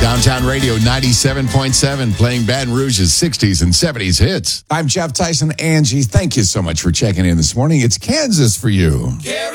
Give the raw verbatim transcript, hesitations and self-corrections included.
Downtown Radio ninety-seven point seven, playing Baton Rouge's sixties and seventies hits. I'm Jeff Tyson. Angie, thank you so much for checking in this morning. It's Kansas for you.